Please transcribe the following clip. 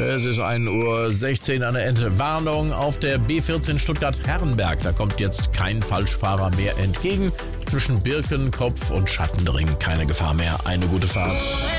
Es ist 1:16 Uhr an der Entwarnung auf der B14 Stuttgart-Herrenberg. Da kommt jetzt kein Falschfahrer mehr entgegen. Zwischen Birkenkopf und Schattenring keine Gefahr mehr. Eine gute Fahrt.